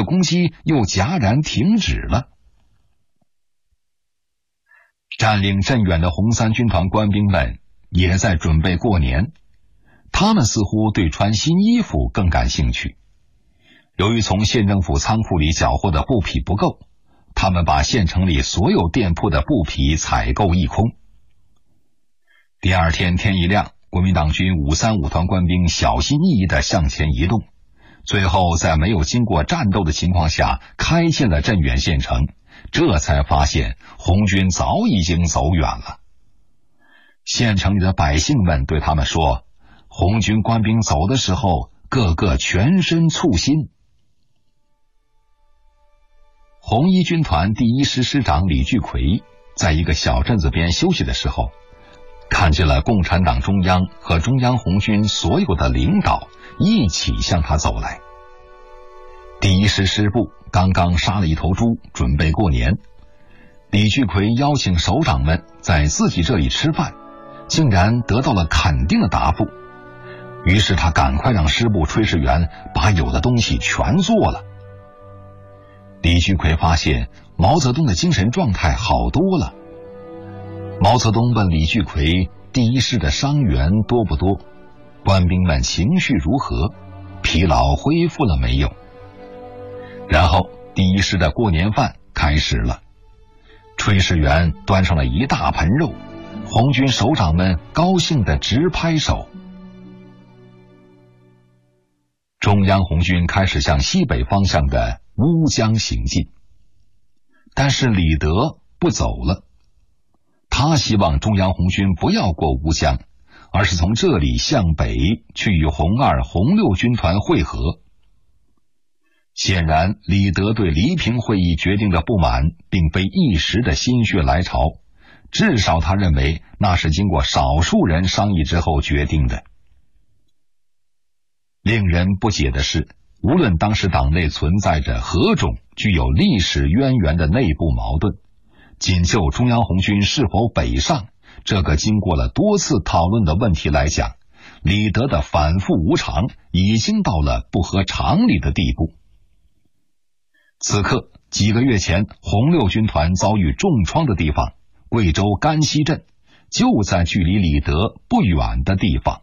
攻击又戛然停止了。占领镇远的红三军团官兵们也在准备过年，他们似乎对穿新衣服更感兴趣。由于从县政府仓库里缴获的布匹不够，他们把县城里所有店铺的布匹采购一空。第二天天一亮，国民党军535团官兵小心翼翼地向前移动，最后在没有经过战斗的情况下开进了镇远县城，这才发现红军早已经走远了。县城里的百姓们对他们说，红军官兵走的时候个个全身簇新。红一军团第一师师长李聚奎在一个小镇子边休息的时候，看见了共产党中央和中央红军所有的领导一起向他走来。第一师师部刚刚杀了一头猪，准备过年。李聚奎邀请首长们在自己这里吃饭，竟然得到了肯定的答复。于是他赶快让师部炊事员把有的东西全做了。李聚奎发现毛泽东的精神状态好多了。毛泽东问李聚奎第一师的伤员多不多，官兵们情绪如何，疲劳恢复了没有。然后第一师的过年饭开始了，炊事员端上了一大盆肉，红军首长们高兴地直拍手。中央红军开始向西北方向的乌江行进，但是李德不走了。他希望中央红军不要过乌江，而是从这里向北去与红二、红六军团会合。显然，李德对黎平会议决定的不满，并非一时的心血来潮，至少他认为那是经过少数人商议之后决定的。令人不解的是，无论当时党内存在着何种具有历史渊源的内部矛盾，仅就中央红军是否北上这个经过了多次讨论的问题来讲，李德的反复无常已经到了不合常理的地步。此刻几个月前红六军团遭遇重创的地方贵州甘溪镇，就在距离李德不远的地方。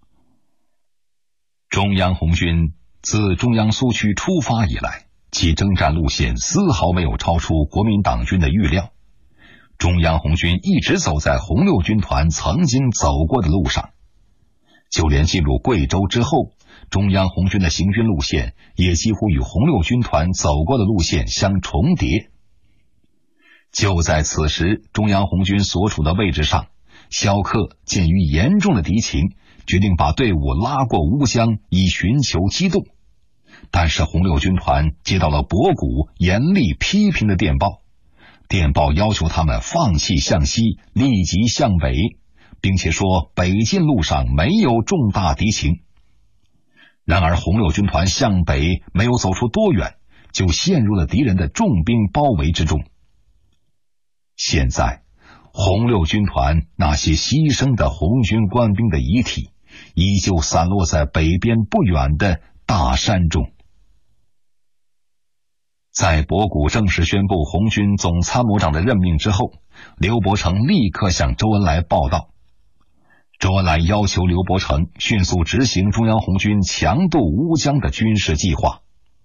中央红军自中央苏区出发以来，其征战路线丝毫没有超出国民党军的预料。中央红军一直走在红六军团曾经走过的路上，就连进入贵州之后，中央红军的行军路线也几乎与红六军团走过的路线相重叠。就在此时，中央红军所处的位置上，萧克鉴于严重的敌情，决定把队伍拉过乌江以寻求机动。但是红六军团接到了博古严厉批评的电报，电报要求他们放弃向西，立即向北，并且说北进路上没有重大敌情。然而红六军团向北没有走出多远，就陷入了敌人的重兵包围之中。现在红六军团那些牺牲的红军官兵的遗体依旧散落在北边不远的大山中。在博古正式宣布红军总参谋长的任命之后，刘伯承立刻向周恩来报道。周恩来要求刘伯承迅速执行中央红军强渡乌江的军事计划。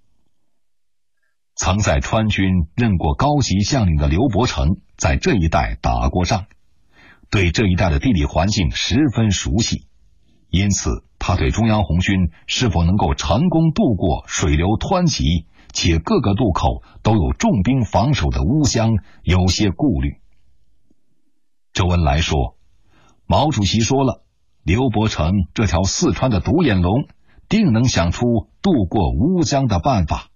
曾在川军任过高级将领的刘伯承在这一带打过仗，对这一带的地理环境十分熟悉，因此他对中央红军是否能够成功渡过水流湍急且各个渡口都有重兵防守的乌江有些顾虑。周恩来说，毛主席说了，刘伯承这条四川的独眼龙定能想出渡过乌江的办法。